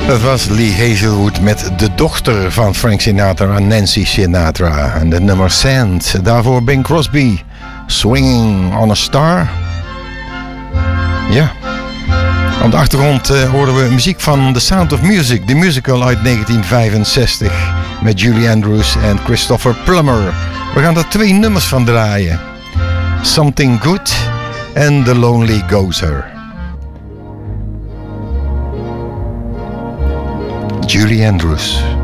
Dat was Lee Hazelwood met de dochter van Frank Sinatra, Nancy Sinatra. En de nummer Sand. Daarvoor Bing Crosby, Swinging on a Star. Ja. Op de achtergrond hoorden we muziek van The Sound of Music, de musical uit 1965. Met Julie Andrews en Christopher Plummer. We gaan er 2 nummers van draaien. Something Good en The Lonely Gozer. Julie Andrews.